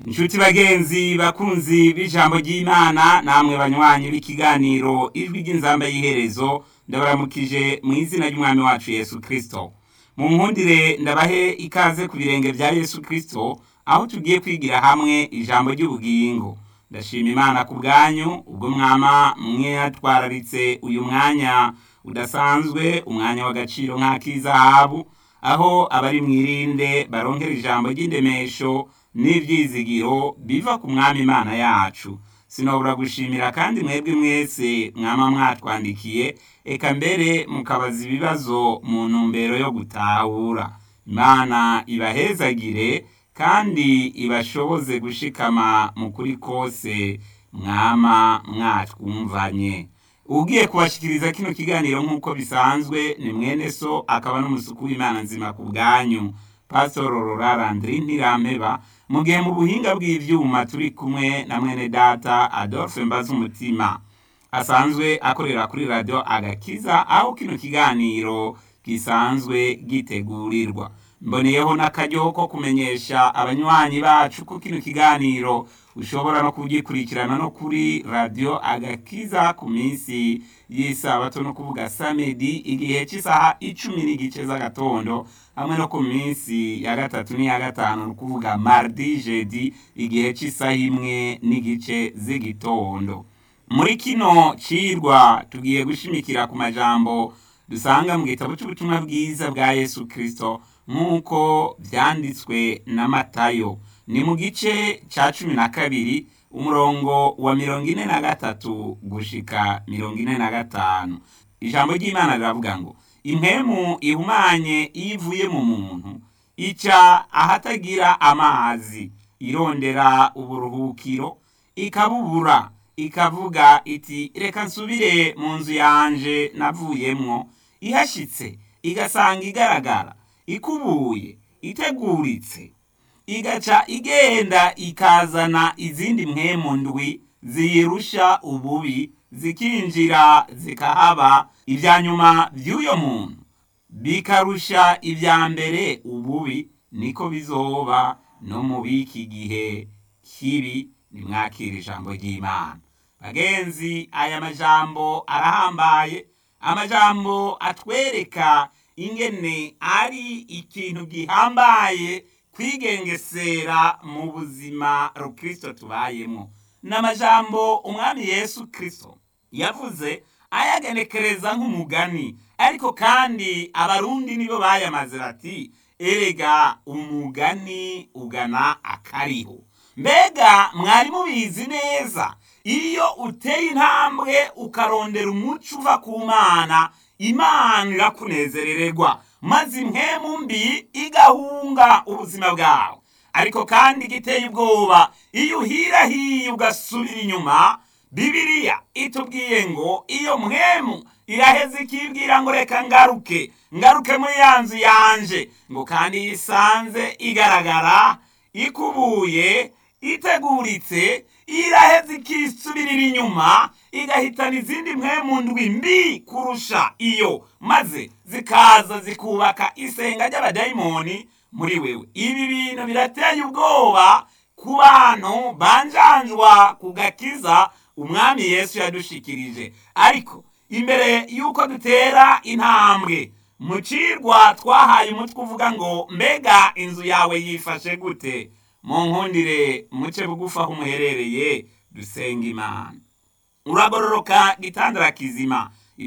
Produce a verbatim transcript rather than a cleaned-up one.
Inshuti bagenzi bakunzi b'ijambo ry'Imana, namwe banywanyi b'ikiganiro ijwi ry'inzamba y'iherezo, ndabaramukije mu izina ry'umwami wacu Yesu Kristo. Mu nkundire ndabahe ikaze ku birenge bya Yesu Kristo, aho tugiye kwigira hamwe ijambo ry'ubugingo. Ndashima Imana ku bwanyu ubwo mwama mwatwararitse uyu mwanya udasanzwe, umwanya w'agaciro nk'ak'izahabu, aho abari mwirinde baronkera ijambo ry'indemesho n'ivyizigiro biva ku mwami Imana yacu. Sinobura gushimira kandi mwebwe mwese mwama mwatwandikiye, eka mbere mukabaza ibibazo mu ntumbero yo gutahura. Imana ibahezagire kandi ibashoboze gushikama mu kuri kose mwama mwatwumvanye. Ugiye kubashikiriza kino kiganiro nk'uko bisanzwe ni mwene so akaba n'umusuku w'Imana nzima ku bwanyu, Pastor Rorarandri Ntirampeba, mu gihe mu buhinga bw'ivyuma turi kumwe na mwene data Adolphe Mbazumutima asanzwe akorera kuri radio Agakiza, aho kino kiganiro gisanzwe gitegurirwa. Mboneyeho n'akaryo ko kumenyesha abanywanyi bacu ko kino kiganiro ushobora no kugikurikirana no kuri radio Agakiza ku minsi y'isabato, no kuvuga samedi igihe cy'isaha icumi n'igice z'agatondo, hamwe no ku minsi ya gatatu n'iya gatanu, no kuvuga mardi jeudi igihe cy'isaha imwe n'igice z'igitondo. Muri kino cirwa tugiye gushimikira ku majambo dusanga mu gitabo cy'ubutumwa bwiza bwa Yesu Kristo nk'uko vyanditswe na Matayo. Ni mu gice ca cumi na kabiri umurongo wa mirongo ine na gatatu gushika mirongo ine na gatanu. Ijambo ry'Imana riravuga ngo, impwemu ihumanye ivuye mu muntu ica ahatagira amazi, irondera uburuhukiro ikabubura, ikavuga iti reka nsubire mu nzu yanje navuyemwo. Ihashitse igasanga igaragara, ikubuye, iteguritse, igaca igenda ikazana izindi mpwemu ndwi ziyirusha ububi, zikinjira zikahaba. Ivya nyuma vy'uyo muntu bikarusha ivya mbere ububi, niko bizoba no mu biki gihe kibi. Nimwakira ijambo ry'Imana. Bagenzi, aya majambo arahambaye, amajambo atwereka ingene ari ikintu gihambaye kwigengesera mu buzima Kristo tubayemo. N'amajambo umwami Yesu Kristo yavuze ayagenekereza nk'umugani, ariko kandi abarundi nibo bayamaze bati erega umugani ugana akariho. Mbega mwari mubizi neza, iyo uteye intambwe ukarondera umuco uva ku Mana, Imana irakunezerererwa maze impwemu mbi igahunga ubuzima bwawe. Ariko kandi giteye ubwoba iyo uhirahiye ugasubira inyuma, Bibiliya itubwiye ngo iyo mpwemu iraheze ikibwira ngo reka ngaruke ngaruke muri ya nzu yanje, ngo kandi yisanze igaragara, ikubuye, iteguritse, iraheze ikisubirira inyuma, igahitana izindi mpwemu ndwi mbi kurusha iyo, maze zikaza zikubaka isenga ry'abadayimoni muri wewe. Ibi bintu birateye ubwoba ku bantu banjanjwa ku gakiza umwami Yesu yadushikirije. Ariko imbere yuko dutera intambwe mu cirwa twahaye umutwe uvuga ngo mbega inzu yawe yifashe gute, mu nkundire muce bugufa aho muherereye dusenga Imana. Uragororoka gitandara kizima,